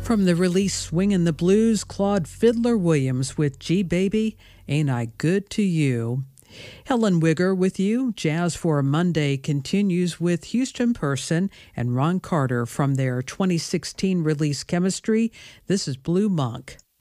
From the release Swingin' the Blues, Claude Fiddler Williams with G Baby, Ain't I Good to You? Helen Wigger with you. Jazz for a Monday continues with Houston Person and Ron Carter from their 2016 release Chemistry. This is Blue Monk.